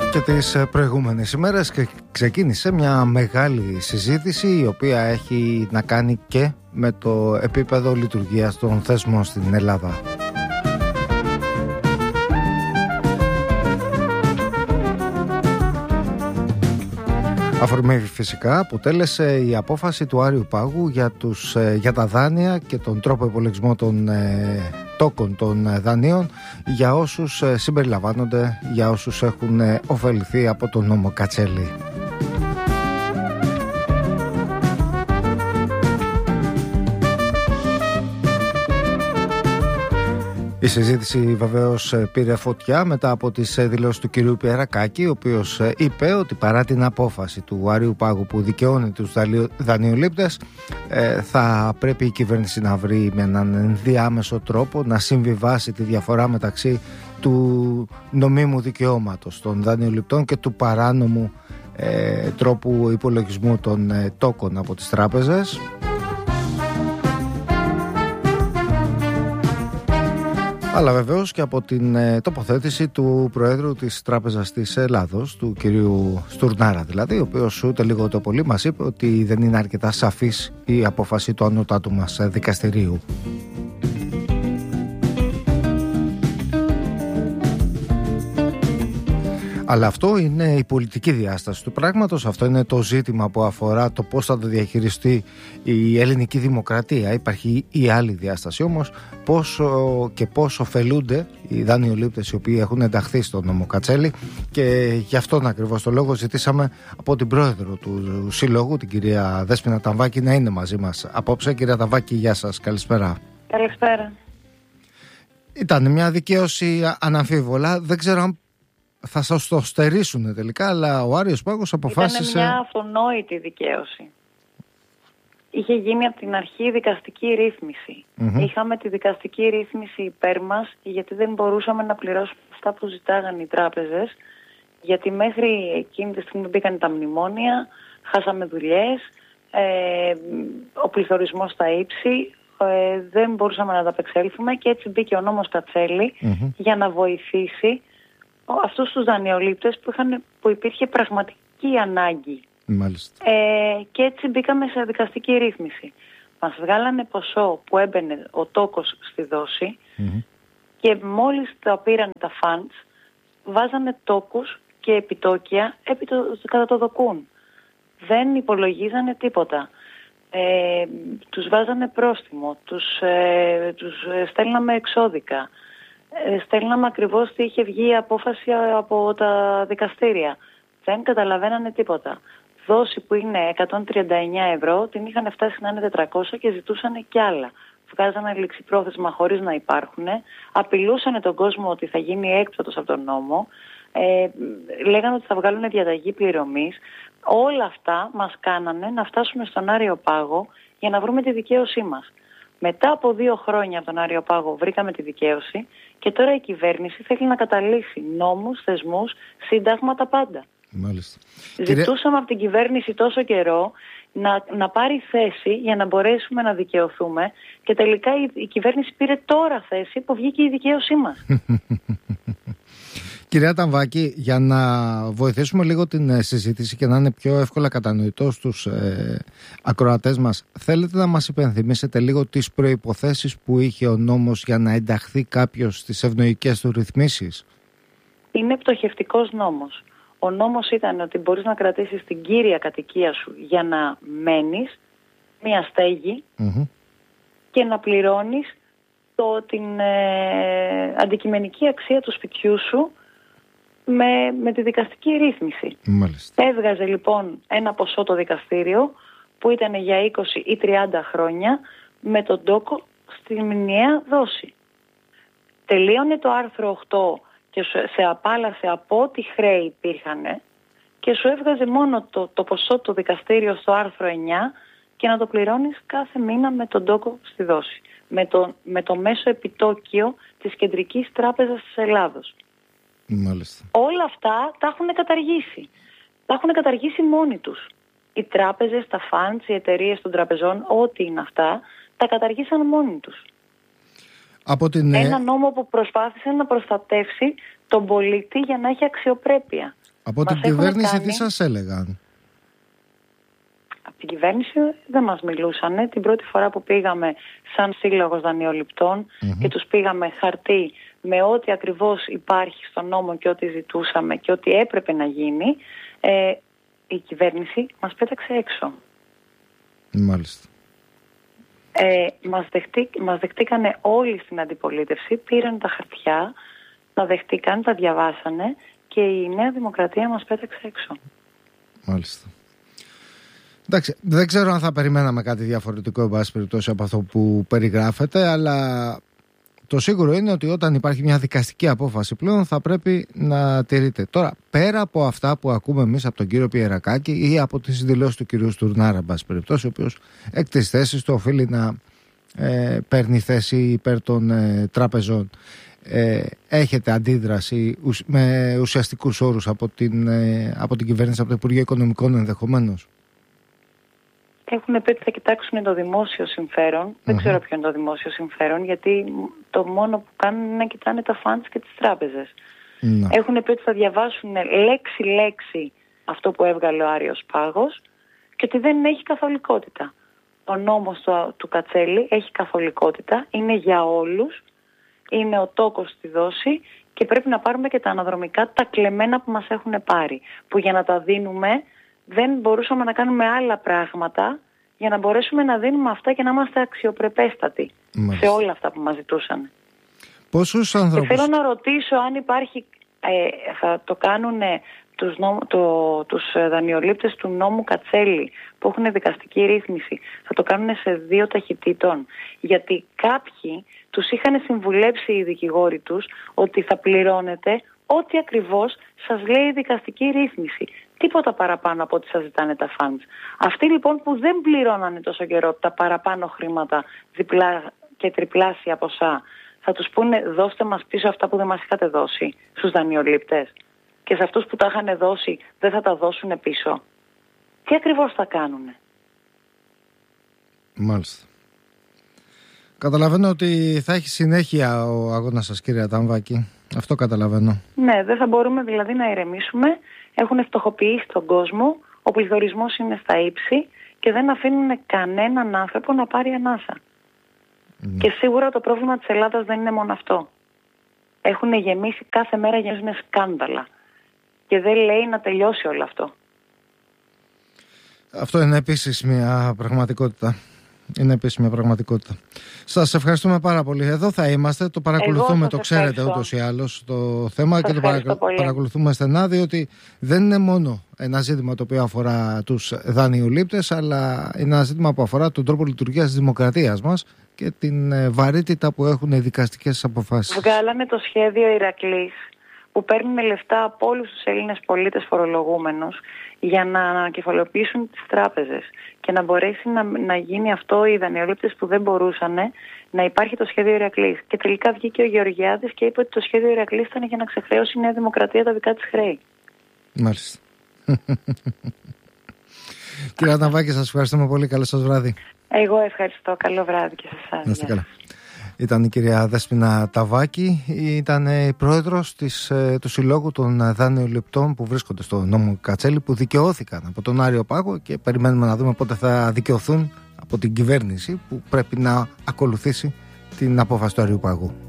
Και τις προηγούμενες ημέρες ξεκίνησε μια μεγάλη συζήτηση η οποία έχει να κάνει και με το επίπεδο λειτουργίας των θεσμών στην Ελλάδα. Αφορμή φυσικά αποτέλεσε η απόφαση του Άριου Πάγου για τα δάνεια και τον τρόπο υπολογισμού των τόκων των δανείων για όσους συμπεριλαμβάνονται, για όσους έχουν ωφεληθεί από τον νόμο Κατσέλη. Η συζήτηση βεβαίως πήρε φωτιά μετά από τις δηλώσεις του κυρίου Πιερακάκη, ο οποίος είπε ότι παρά την απόφαση του Άριου Πάγου που δικαιώνει τους δανειολήπτες, θα πρέπει η κυβέρνηση να βρει με έναν ενδιάμεσο τρόπο να συμβιβάσει τη διαφορά μεταξύ του νομίμου δικαιώματος των δανειοληπτών και του παράνομου τρόπου υπολογισμού των τόκων από τις τράπεζες. Αλλά βεβαίως και από την τοποθέτηση του Προέδρου της Τράπεζας της Ελλάδος, του κυρίου Στουρνάρα δηλαδή, ο οποίος ούτε λίγο ούτε πολύ μας είπε ότι δεν είναι αρκετά σαφής η απόφαση του ανώτατου μας δικαστηρίου. Αλλά αυτό είναι η πολιτική διάσταση του πράγματος, αυτό είναι το ζήτημα που αφορά το πώς θα το διαχειριστεί η ελληνική δημοκρατία. Υπάρχει η άλλη διάσταση όμως, πώς ωφελούνται οι δανειολήπτες οι οποίοι έχουν ενταχθεί στο νόμο Κατσέλη, και γι' αυτόν ακριβώς το λόγο ζητήσαμε από την πρόεδρο του Συλλόγου, την κυρία Δέσποινα Ταμβάκη, να είναι μαζί μας απόψε. Κυρία Ταμβάκη, γεια σας, καλησπέρα. Καλησπέρα. Ήταν μια δικαίωση αναμφίβολα, δεν ξέρω αν θα σας το στερήσουν τελικά, αλλά ο Άριος Πάγος αποφάσισε... Ήταν μια αυτονόητη δικαίωση. Είχε γίνει από την αρχή δικαστική ρύθμιση. Είχαμε τη δικαστική ρύθμιση υπέρ μας, γιατί δεν μπορούσαμε να πληρώσουμε αυτά που ζητάγαν οι τράπεζες, γιατί μέχρι εκείνη τη στιγμή μπήκαν τα μνημόνια, χάσαμε δουλειές, ο πληθωρισμός στα ύψη, δεν μπορούσαμε να ανταπεξέλθουμε, και έτσι μπήκε ο νόμος Κατσέλη για να βοηθήσει αυτούς τους δανειολήπτες που υπήρχε πραγματική ανάγκη. Μάλιστα. Και έτσι μπήκαμε σε δικαστική ρύθμιση. Μας βγάλανε ποσό που έμπαινε ο τόκος στη δόση, και μόλις τα πήραν τα funds, βάζανε τόκους και επιτόκια κατά το δοκούν. Δεν υπολογίζανε τίποτα. Τους βάζανε πρόστιμο, τους στέλναμε εξώδικα. Στέλναμε ακριβώς τι είχε βγει η απόφαση από τα δικαστήρια. Δεν καταλαβαίνανε τίποτα. Δόση που είναι 139 ευρώ, την είχαν φτάσει να είναι 400 και ζητούσαν κι άλλα. Βγάζανε ληξιπρόθεσμα χωρίς να υπάρχουν. Απειλούσαν τον κόσμο ότι θα γίνει έκπτωτος από τον νόμο. Λέγανε ότι θα βγάλουν διαταγή πληρωμής. Όλα αυτά μας κάνανε να φτάσουμε στον Άριο Πάγο για να βρούμε τη δικαίωσή μας. Μετά από 2 χρόνια από τον Άριο Πάγο βρήκαμε τη δικαίωση, και τώρα η κυβέρνηση θέλει να καταλύσει νόμους, θεσμούς, σύνταγμα, τα πάντα. Μάλιστα. Ζητούσαμε από την κυβέρνηση τόσο καιρό να πάρει θέση για να μπορέσουμε να δικαιωθούμε, και τελικά η κυβέρνηση πήρε τώρα θέση που βγήκε η δικαίωσή μας. Κυρία Ταμβάκη, για να βοηθήσουμε λίγο την συζήτηση και να είναι πιο εύκολα κατανοητό στους ακροατές μας, θέλετε να μας υπενθυμίσετε λίγο τις προϋποθέσεις που είχε ο νόμος για να ενταχθεί κάποιος στις ευνοϊκές του ρυθμίσεις? Είναι πτωχευτικός νόμος. Ο νόμος ήταν ότι μπορείς να κρατήσεις την κύρια κατοικία σου για να μένεις, μια στέγη, και να πληρώνεις την αντικειμενική αξία του σπιτιού σου με τη δικαστική ρύθμιση. Μάλιστα. Έβγαζε λοιπόν ένα ποσό το δικαστήριο που ήταν για 20 ή 30 χρόνια με τον τόκο στη μηνιαία δόση. Τελείωνε το άρθρο 8 και σε απάλασε από ό,τι χρέη υπήρχαν, και σου έβγαζε μόνο το ποσό του δικαστήριο στο άρθρο 9, και να το πληρώνεις κάθε μήνα με τον τόκο στη δόση. Με το μέσο επιτόκιο της Κεντρικής Τράπεζας της Ελλάδος. Μάλιστα. Όλα αυτά τα έχουν καταργήσει. Τα έχουν καταργήσει μόνοι τους. Οι τράπεζες, τα funds, οι εταιρείες των τραπεζών, ό,τι είναι αυτά, τα καταργήσαν μόνοι τους. Ένα νόμο που προσπάθησε να προστατεύσει τον πολίτη για να έχει αξιοπρέπεια. Από την κυβέρνηση τι σας έλεγαν? Από την κυβέρνηση δεν μας μιλούσανε. Την πρώτη φορά που πήγαμε σαν σύλλογος δανειοληπτών και τους πήγαμε χαρτί με ό,τι ακριβώς υπάρχει στον νόμο και ό,τι ζητούσαμε και ό,τι έπρεπε να γίνει, η κυβέρνηση μας πέταξε έξω. Μάλιστα. Μας δεχτήκανε όλοι στην αντιπολίτευση, πήραν τα χαρτιά, τα δεχτήκαν, τα διαβάσανε και η Νέα Δημοκρατία μας πέταξε έξω. Μάλιστα. Εντάξει, δεν ξέρω αν θα περιμέναμε κάτι διαφορετικό εν πάση περιπτώσει από αυτό που περιγράφεται, αλλά το σίγουρο είναι ότι όταν υπάρχει μια δικαστική απόφαση πλέον θα πρέπει να τηρείται. Τώρα, πέρα από αυτά που ακούμε εμείς από τον κύριο Πιερακάκη ή από τις δηλώσεις του κυρίου Στουρνάρα, εν πάση περιπτώσει, ο οποίος εκ της θέσης του οφείλει να παίρνει θέση υπέρ των τραπεζών, έχετε αντίδραση με ουσιαστικούς όρους από την κυβέρνηση, από το Υπουργείο Οικονομικών ενδεχομένως? Έχουν πει ότι θα κοιτάξουν το δημόσιο συμφέρον. Δεν ξέρω ποιο είναι το δημόσιο συμφέρον, γιατί το μόνο που κάνουν είναι να κοιτάνε τα funds και τις τράπεζες. Έχουν πει ότι θα διαβάσουν λέξη-λέξη αυτό που έβγαλε ο Άριος Πάγος και ότι δεν έχει καθολικότητα. Ο νόμος του Κατσέλη έχει καθολικότητα, είναι για όλους, είναι ο τόκος στη δόση και πρέπει να πάρουμε και τα αναδρομικά, τα κλεμμένα που μας έχουν πάρει. Που για να τα δίνουμε δεν μπορούσαμε να κάνουμε άλλα πράγματα για να μπορέσουμε να δίνουμε αυτά και να είμαστε αξιοπρεπέστατοι σε όλα αυτά που μας ζητούσαν. Πόσους ανθρώπους... Και θέλω να ρωτήσω αν υπάρχει, θα το κάνουν τους δανειολήπτες του νόμου Κατσέλη που έχουν δικαστική ρύθμιση, θα το κάνουν σε 2 ταχυτήτων, γιατί κάποιοι τους είχαν συμβουλέψει οι δικηγόροι τους ότι θα πληρώνετε ό,τι ακριβώς σας λέει η δικαστική ρύθμιση. Τίποτα παραπάνω από ό,τι σας ζητάνε τα funds. Αυτοί λοιπόν που δεν πληρώνανε τόσο καιρό τα παραπάνω χρήματα, διπλά και τριπλάσια ποσά, θα τους πούνε δώστε μας πίσω αυτά που δεν μας είχατε δώσει στους δανειολήπτες. Και σε αυτούς που τα είχαν δώσει δεν θα τα δώσουν πίσω. Τι ακριβώς θα κάνουνε? Μάλιστα. Καταλαβαίνω ότι θα έχει συνέχεια ο αγώνας σας, κύριε Αταμβάκη. Αυτό καταλαβαίνω. Ναι, δεν θα μπορούμε δηλαδή να ηρεμήσουμε. Έχουν φτωχοποιήσει τον κόσμο, ο πληθωρισμός είναι στα ύψη και δεν αφήνουν κανέναν άνθρωπο να πάρει ανάσα. Και σίγουρα το πρόβλημα της Ελλάδας δεν είναι μόνο αυτό. Έχουν γεμίσει, κάθε μέρα γεμίζουν σκάνδαλα. Και δεν λέει να τελειώσει όλο αυτό. Αυτό είναι επίσης μια πραγματικότητα. Σας ευχαριστούμε πάρα πολύ. Εδώ θα είμαστε, το παρακολουθούμε, το ξέρετε ούτως ή άλλως το θέμα σας και το παρακολουθούμε στενά, διότι δεν είναι μόνο ένα ζήτημα το οποίο αφορά τους δανειολήπτες, αλλά είναι ένα ζήτημα που αφορά τον τρόπο λειτουργίας της δημοκρατίας μας και την βαρύτητα που έχουν οι δικαστικές αποφάσεις. Βγάλανε το σχέδιο Ηρακλής που παίρνουν λεφτά από όλους τους Έλληνες πολίτες φορολογούμενους για να ανακεφαλαιοποιήσουν τις τράπεζες και να μπορέσει να γίνει αυτό οι δανειολήπτες που δεν μπορούσαν, να υπάρχει το σχέδιο Ηρακλής. Και τελικά βγήκε ο Γεωργιάδης και είπε ότι το σχέδιο Ηρακλής ήταν για να ξεχρέωσει η Νέα Δημοκρατία τα δικά της χρέη. Μάλιστα. Κύριε Αταμβάκη, σας ευχαριστούμε πολύ. Καλό σας βράδυ. Εγώ ευχαριστώ. Καλό βράδυ και σε εσάς. Να είστε καλά. Ήταν η κυρία Δέσποινα Ταβάκη, ήταν η πρόεδρος του Συλλόγου των Δανειοληπτών που βρίσκονται στο νόμο Κατσέλη, που δικαιώθηκαν από τον Άριο Πάγο και περιμένουμε να δούμε πότε θα δικαιωθούν από την κυβέρνηση που πρέπει να ακολουθήσει την απόφαση του Άριου Πάγου.